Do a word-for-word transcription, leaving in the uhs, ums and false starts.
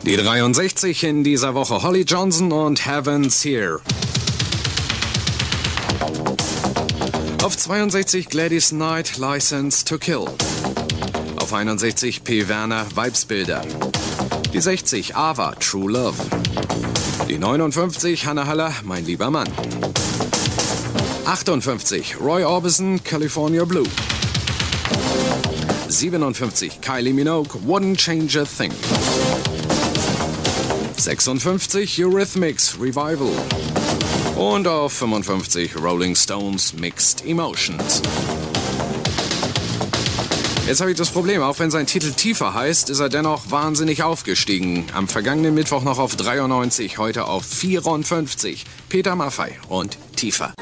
Die dreiundsechzig in dieser Woche: Holly Johnson und Heaven's Here. Auf zweiundsechzig Gladys Knight, License to Kill. Auf einundsechzig P. Werner, Weibsbilder. Die sechzig Ava, True Love. Die neunundfünfzig Hannah Haller, Mein lieber Mann. achtundfünfzig Roy Orbison, California Blue. siebenundfünfzig Kylie Minogue, Wouldn't Change a Thing. sechsundfünfzig Eurythmics, Revival. Und auf fünfundfünfzig Rolling Stones, Mixed Emotions. Jetzt habe ich das Problem, auch wenn sein Titel Tiefer heißt, ist er dennoch wahnsinnig aufgestiegen. Am vergangenen Mittwoch noch auf dreiundneunzig, heute auf vierundfünfzig. Peter Maffay und Tiefer.